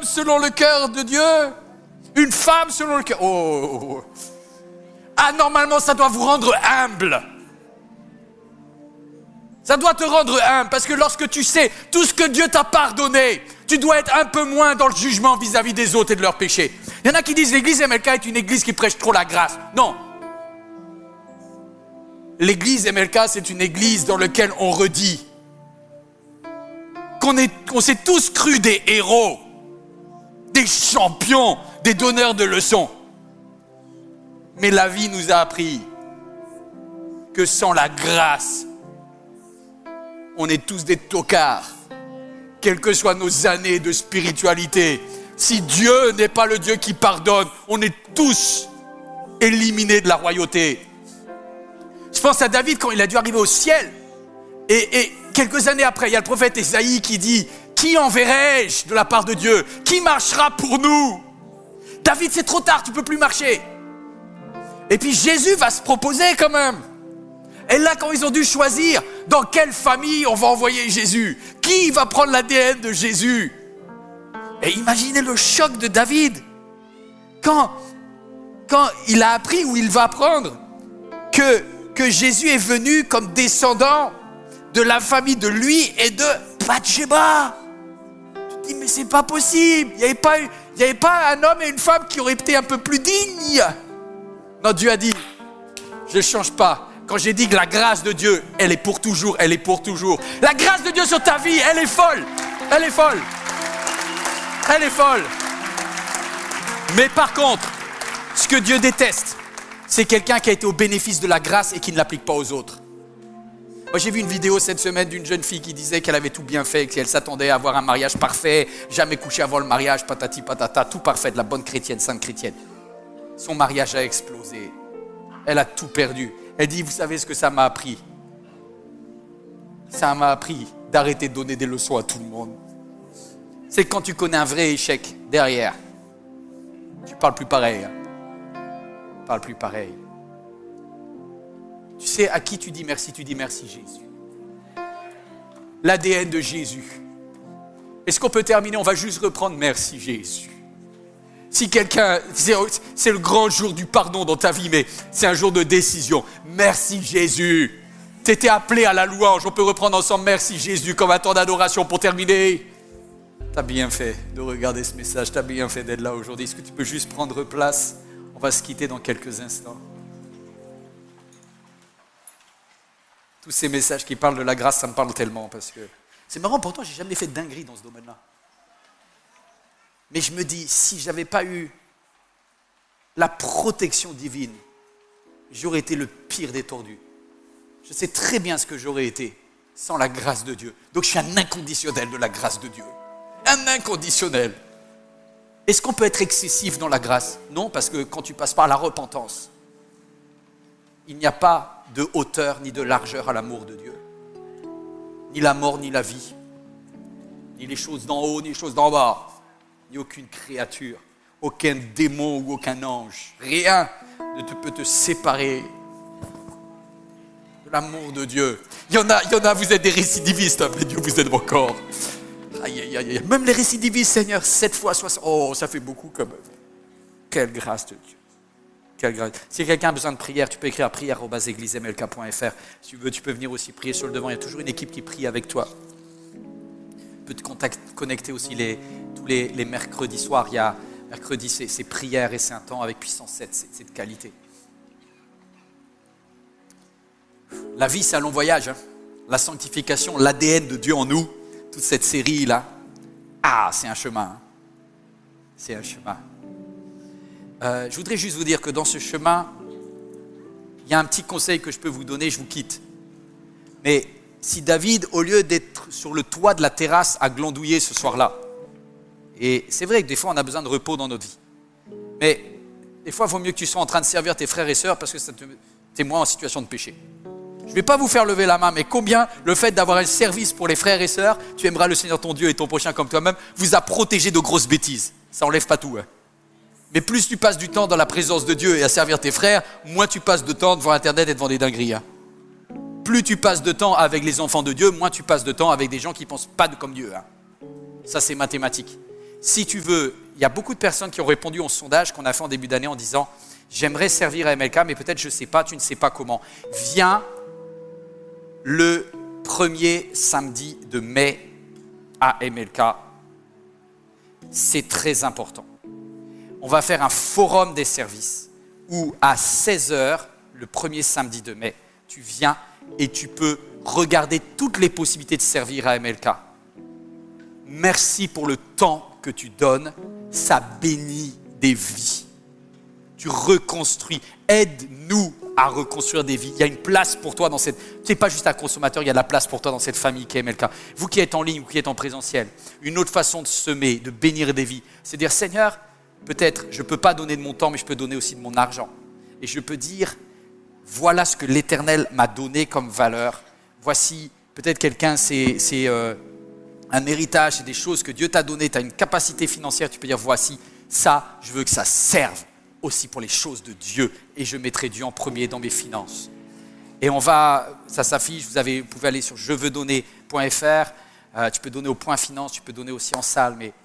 selon le cœur de Dieu. Une femme selon le cœur. Oh. Ah, normalement, ça doit vous rendre humble. Ça doit te rendre humble, parce que lorsque tu sais tout ce que Dieu t'a pardonné, tu dois être un peu moins dans le jugement vis-à-vis des autres et de leurs péchés. Il y en a qui disent l'église MLK est une église qui prêche trop la grâce. Non. L'église MLK, c'est une église dans laquelle on redit qu'on s'est tous crus des héros, des champions, des donneurs de leçons. Mais la vie nous a appris que sans la grâce, on est tous des tocards, quelles que soient nos années de spiritualité. Si Dieu n'est pas le Dieu qui pardonne, on est tous éliminés de la royauté. Je pense à David quand il a dû arriver au ciel. Et quelques années après, il y a le prophète Ésaïe qui dit « Qui enverrai-je de la part de Dieu? Qui marchera pour nous ?» David, c'est trop tard, tu ne peux plus marcher. Et puis Jésus va se proposer quand même. Et là, quand ils ont dû choisir dans quelle famille on va envoyer Jésus, qui va prendre l'ADN de Jésus. Et imaginez le choc de David quand il a appris ou il va apprendre que Jésus est venu comme descendant de la famille de lui et de Bathsheba. Tu te dis, mais c'est pas possible. Il n'y avait pas un homme et une femme qui auraient été un peu plus dignes. Non, Dieu a dit, je ne change pas. Quand j'ai dit que la grâce de Dieu, elle est pour toujours, elle est pour toujours. La grâce de Dieu sur ta vie, elle est folle. Elle est folle. Elle est folle. Mais par contre, ce que Dieu déteste, c'est quelqu'un qui a été au bénéfice de la grâce et qui ne l'applique pas aux autres. Moi, j'ai vu une vidéo cette semaine d'une jeune fille qui disait qu'elle avait tout bien fait, qu'elle s'attendait à avoir un mariage parfait, jamais couché avant le mariage, patati patata, tout parfait, de la bonne chrétienne, sainte chrétienne. Son mariage a explosé. Elle a tout perdu. Elle dit, vous savez ce que ça m'a appris? Ça m'a appris d'arrêter de donner des leçons à tout le monde. C'est quand tu connais un vrai échec derrière, tu ne parles plus pareil. Tu ne parles plus pareil. Tu sais à qui tu dis merci Jésus. L'ADN de Jésus. Est-ce qu'on peut terminer? On va juste reprendre merci Jésus. Si quelqu'un, c'est le grand jour du pardon dans ta vie, mais c'est un jour de décision. Merci Jésus. Tu étais appelé à la louange. On peut reprendre ensemble merci Jésus comme un temps d'adoration pour terminer. Tu as bien fait de regarder ce message. Tu as bien fait d'être là aujourd'hui. Est-ce que tu peux juste prendre place? On va se quitter dans quelques instants. Tous ces messages qui parlent de la grâce, ça me parle tellement parce que c'est marrant, pourtant j'ai jamais fait de dinguerie dans ce domaine-là. Mais je me dis, si je n'avais pas eu la protection divine, j'aurais été le pire des tordus. Je sais très bien ce que j'aurais été sans la grâce de Dieu. Donc je suis un inconditionnel de la grâce de Dieu. Un inconditionnel. Est-ce qu'on peut être excessif dans la grâce? Non, parce que quand tu passes par la repentance, il n'y a pas de hauteur ni de largeur à l'amour de Dieu. Ni la mort, ni la vie. Ni les choses d'en haut, ni les choses d'en bas. Ni aucune créature, aucun démon ou aucun ange. Rien ne peut te séparer de l'amour de Dieu. Il y en a, vous êtes des récidivistes, hein, mais Dieu vous aide encore. Aïe, aïe, aïe. Même les récidivistes, Seigneur, 7 fois 60. Oh, ça fait beaucoup quand même. Quelle grâce de Dieu. Quelle grâce. Si quelqu'un a besoin de prière, tu peux écrire à prière@églisemlk.fr. Si tu veux, tu peux venir aussi prier sur le devant. Il y a toujours une équipe qui prie avec toi. Tu peux te connecter aussi tous les mercredis soirs. Il y a mercredi, c'est prière et c'est un temps avec puissance 7, c'est de qualité. La vie, c'est un long voyage. Hein. La sanctification, l'ADN de Dieu en nous, toute cette série-là. Ah, c'est un chemin. Hein. C'est un chemin. Je voudrais juste vous dire que dans ce chemin, il y a un petit conseil que je peux vous donner, je vous quitte. Mais si David, au lieu d'être sur le toit de la terrasse, a glandouillé ce soir-là, et c'est vrai que des fois, on a besoin de repos dans notre vie. Mais des fois, il vaut mieux que tu sois en train de servir tes frères et sœurs parce que t'es moins en situation de péché. Je ne vais pas vous faire lever la main, mais combien le fait d'avoir un service pour les frères et sœurs, tu aimeras le Seigneur ton Dieu et ton prochain comme toi-même, vous a protégé de grosses bêtises. Ça n'enlève pas tout. Hein. Mais plus tu passes du temps dans la présence de Dieu et à servir tes frères, moins tu passes de temps devant Internet et devant des dingueries. Hein. Plus tu passes de temps avec les enfants de Dieu, moins tu passes de temps avec des gens qui ne pensent pas comme Dieu. Hein. Ça, c'est mathématique. Si tu veux, il y a beaucoup de personnes qui ont répondu au sondage qu'on a fait en début d'année en disant « J'aimerais servir à MLK, mais peut-être je ne sais pas, tu ne sais pas comment. » Viens le premier samedi de mai à MLK. C'est très important. On va faire un forum des services où à 16h, le premier samedi de mai, tu viens et tu peux regarder toutes les possibilités de servir à MLK. Merci pour le temps que tu donnes, ça bénit des vies. Tu reconstruis, aide-nous à reconstruire des vies. Il y a une place pour toi dans cette... Tu n'es pas juste un consommateur, il y a de la place pour toi dans cette famille qui est MLK. Vous qui êtes en ligne, vous qui êtes en présentiel, une autre façon de semer, de bénir des vies, c'est de dire Seigneur, peut-être je ne peux pas donner de mon temps, mais je peux donner aussi de mon argent. Et je peux dire, voilà ce que l'Éternel m'a donné comme valeur. Voici, peut-être quelqu'un, c'est un héritage, c'est des choses que Dieu t'a données, tu as une capacité financière, tu peux dire, voici, ça, je veux que ça serve aussi pour les choses de Dieu. Et je mettrai Dieu en premier dans mes finances. Et ça s'affiche, vous pouvez aller sur jeveudonner.fr, tu peux donner au point finance, tu peux donner aussi en salle, mais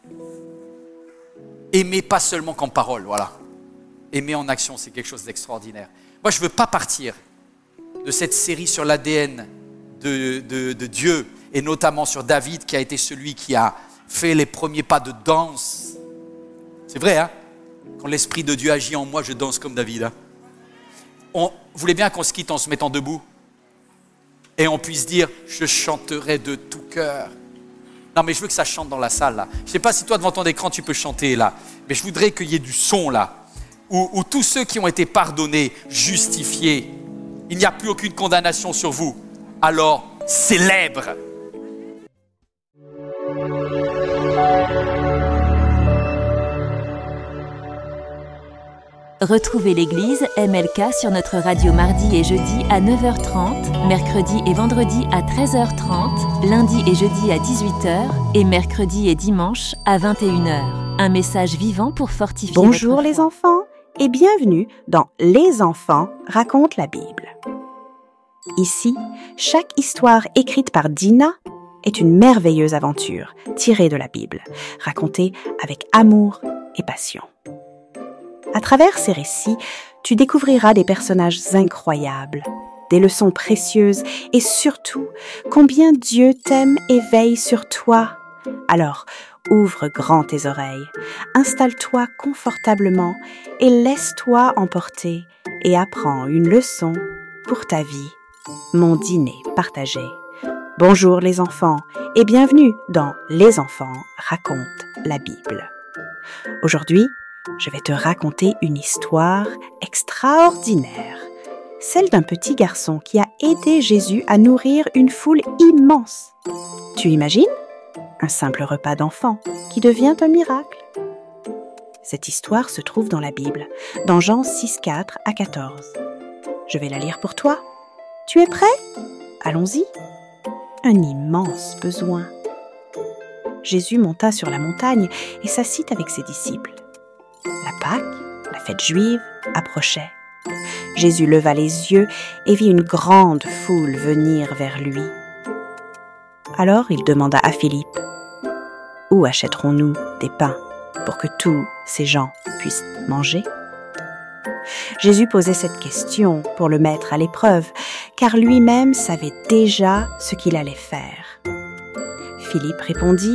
aimer pas seulement qu'en parole, voilà. Aimer en action, c'est quelque chose d'extraordinaire. Moi, je ne veux pas partir de cette série sur l'ADN de Dieu, et notamment sur David, qui a été celui qui a fait les premiers pas de danse. C'est vrai, hein? Quand l'Esprit de Dieu agit en moi, je danse comme David. Hein? Vous voulez bien qu'on se quitte en se mettant debout? Et on puisse dire, je chanterai de tout cœur. Non, mais je veux que ça chante dans la salle, là. Je ne sais pas si toi, devant ton écran, tu peux chanter, là. Mais je voudrais qu'il y ait du son, là. Où tous ceux qui ont été pardonnés, justifiés, il n'y a plus aucune condamnation sur vous. Alors, célèbre. Retrouvez l'église MLK sur notre radio mardi et jeudi à 9h30, mercredi et vendredi à 13h30, lundi et jeudi à 18h et mercredi et dimanche à 21h. Un message vivant pour fortifier Bonjour votre foi. les enfants et bienvenue dans Les enfants racontent la Bible. Ici, chaque histoire écrite par Dina est une merveilleuse aventure tirée de la Bible, racontée avec amour et passion. À travers ces récits, tu découvriras des personnages incroyables, des leçons précieuses et surtout combien Dieu t'aime et veille sur toi. Alors, ouvre grand tes oreilles, installe-toi confortablement et laisse-toi emporter et apprends une leçon pour ta vie. Mon dîner partagé. Bonjour les enfants et bienvenue dans Les enfants racontent la Bible. Aujourd'hui, je vais te raconter une histoire extraordinaire, celle d'un petit garçon qui a aidé Jésus à nourrir une foule immense. Tu imagines? Un simple repas d'enfant qui devient un miracle. Cette histoire se trouve dans la Bible, dans Jean 6, 4 à 14. Je vais la lire pour toi. Tu es prêt? Allons-y. Un immense besoin. Jésus monta sur la montagne et s'assit avec ses disciples. La Pâque, la fête juive, approchait. Jésus leva les yeux et vit une grande foule venir vers lui. Alors il demanda à Philippe, « Où achèterons-nous des pains pour que tous ces gens puissent manger ?» Jésus posait cette question pour le mettre à l'épreuve, car lui-même savait déjà ce qu'il allait faire. Philippe répondit,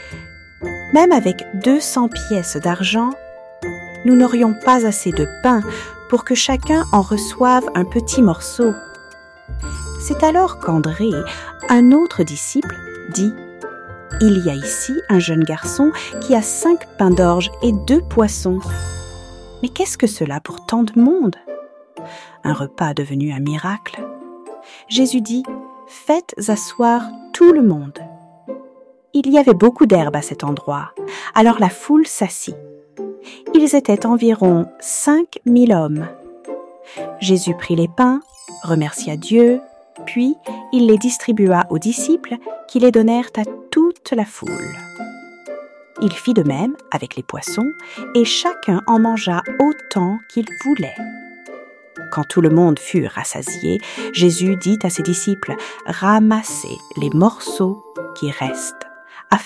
« Même avec 200 pièces d'argent, nous n'aurions pas assez de pain pour que chacun en reçoive un petit morceau. » C'est alors qu'André, un autre disciple, dit « Il y a ici un jeune garçon qui a 5 pains d'orge et 2 poissons. Mais qu'est-ce que cela pour tant de monde ?» Un repas devenu un miracle. Jésus dit « Faites asseoir tout le monde. » Il y avait beaucoup d'herbe à cet endroit, alors la foule s'assit. Ils étaient environ 5000 hommes. Jésus prit les pains, remercia Dieu, puis il les distribua aux disciples qui les donnèrent à toute la foule. Il fit de même avec les poissons et chacun en mangea autant qu'il voulait. Quand tout le monde fut rassasié, Jésus dit à ses disciples « Ramassez les morceaux qui restent, afin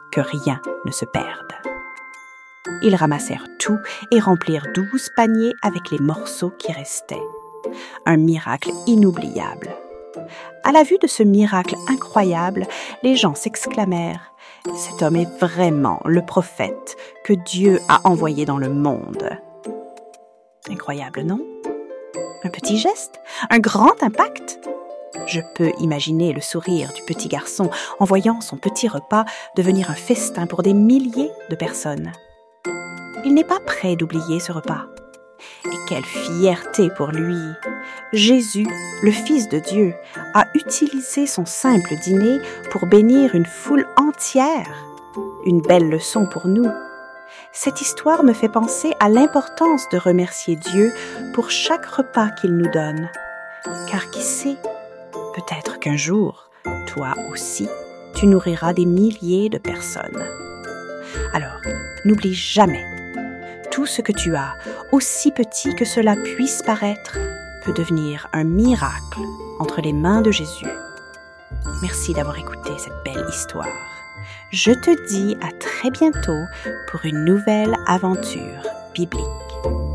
que rien ne se perde. Ils ramassèrent tout et remplirent 12 paniers avec les morceaux qui restaient. Un miracle inoubliable. À la vue de ce miracle incroyable, les gens s'exclamèrent « Cet homme est vraiment le prophète que Dieu a envoyé dans le monde. » Incroyable, non? Un petit geste? Un grand impact? Je peux imaginer le sourire du petit garçon en voyant son petit repas devenir un festin pour des milliers de personnes. Il n'est pas prêt d'oublier ce repas. Et quelle fierté pour lui! Jésus, le Fils de Dieu, a utilisé son simple dîner pour bénir une foule entière. Une belle leçon pour nous. Cette histoire me fait penser à l'importance de remercier Dieu pour chaque repas qu'il nous donne. Car qui sait, peut-être qu'un jour, toi aussi, tu nourriras des milliers de personnes. Alors, n'oublie jamais, tout ce que tu as, aussi petit que cela puisse paraître, peut devenir un miracle entre les mains de Jésus. Merci d'avoir écouté cette belle histoire. Je te dis à très bientôt pour une nouvelle aventure biblique.